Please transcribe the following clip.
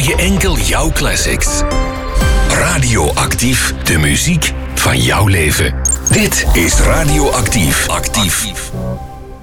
je enkel jouw classics. Radioactief, de muziek van jouw leven. Dit is Radioactief. Actief.